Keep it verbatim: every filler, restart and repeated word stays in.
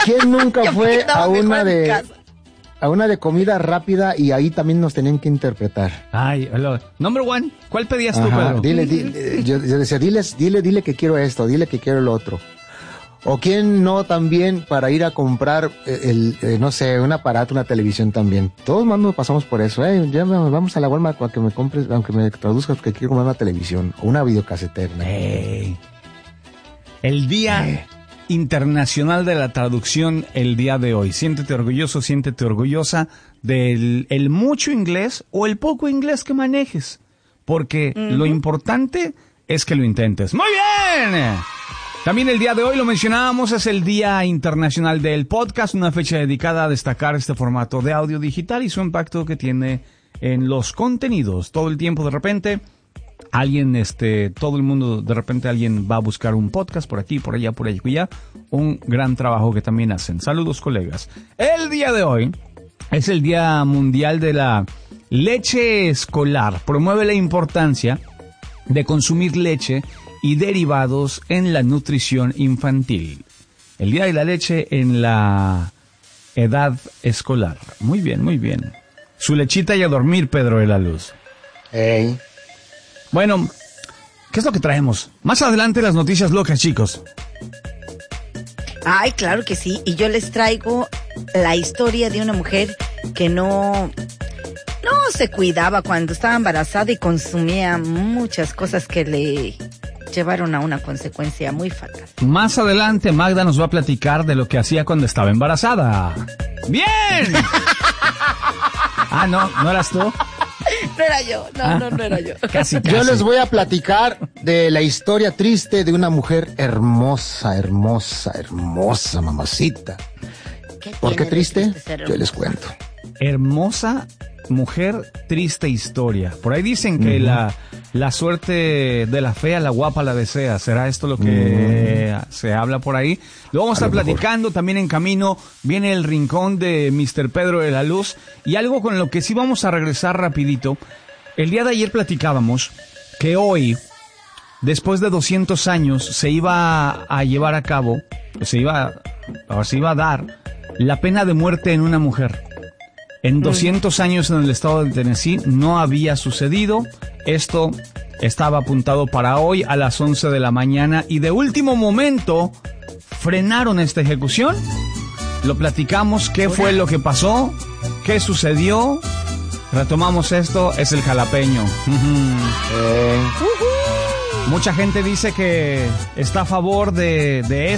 ¿Quién nunca fue a una en de casa. a una de comida rápida y ahí también nos tenían que interpretar? Ay, hello. Number one, ¿cuál pedías tú, Ajá, Pedro? dile, dile, yo, yo decía, diles, dile, dile que quiero esto, dile que quiero el otro. O quién no también para ir a comprar el, el no sé, un aparato, una televisión también. Todos más nos pasamos por eso, eh, ya vamos a la Walmart para que me compres, aunque me traduzcas que quiero comprar una televisión o una videocasetera. Hey. El Día eh. Internacional de la Traducción el día de hoy. Siéntete orgulloso, siéntete orgullosa del el mucho inglés o el poco inglés que manejes, porque uh-huh. lo importante es que lo intentes. ¡Muy bien! También el día de hoy, lo mencionábamos, es el Día Internacional del Podcast, una fecha dedicada a destacar este formato de audio digital y su impacto que tiene en los contenidos. Todo el tiempo, de repente, alguien, este, todo el mundo, de repente alguien va a buscar un podcast por aquí, por allá, por allá, por allá. Un gran trabajo que también hacen. Saludos, colegas. El día de hoy es el Día Mundial de la Leche Escolar. Promueve la importancia de consumir leche y derivados en la nutrición infantil. El Día de la Leche en la edad escolar. Muy bien, muy bien. Su lechita y a dormir, Pedro de la Luz. Hey. Bueno, ¿qué es lo que traemos? Más adelante las noticias locas, chicos. Ay, claro que sí. Y yo les traigo la historia de una mujer que no... no se cuidaba cuando estaba embarazada y consumía muchas cosas que le llevaron a una consecuencia muy fatal. Más adelante Magda nos va a platicar de lo que hacía cuando estaba embarazada. ¡Bien! Ah, no, ¿no eras tú? No era yo, no, ah, no, no era yo. Casi, casi. Yo les voy a platicar de la historia triste de una mujer hermosa, hermosa, hermosa, mamacita. ¿Qué ¿Por qué triste? triste Yo les cuento. Hermosa mujer, triste historia. Por ahí dicen que uh-huh. la, la suerte de la fea, la guapa la desea. ¿Será esto lo que uh-huh. se habla por ahí? Lo vamos a estar platicando. También en camino viene el rincón de mister Pedro de la Luz. Y algo con lo que sí vamos a regresar rapidito. El día de ayer platicábamos que hoy, después de doscientos años, se iba a llevar a cabo, se iba, se iba a dar la pena de muerte en una mujer. En doscientos años en el estado de Tennessee no había sucedido. Esto estaba apuntado para hoy a las once de la mañana y de último momento frenaron esta ejecución. Lo platicamos, qué fue lo que pasó, qué sucedió. Retomamos esto, es el jalapeño. eh. Mucha gente dice que está a favor de, de esto.